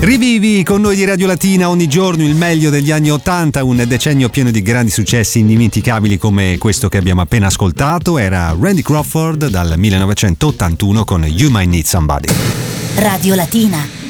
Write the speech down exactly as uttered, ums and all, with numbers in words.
Rivivi con noi di Radio Latina ogni giorno il meglio degli anni ottanta, un decennio pieno di grandi successi indimenticabili come questo che abbiamo appena ascoltato. Era Randy Crawford dal millenovecentottantuno con You Might Need Somebody. Radio Latina.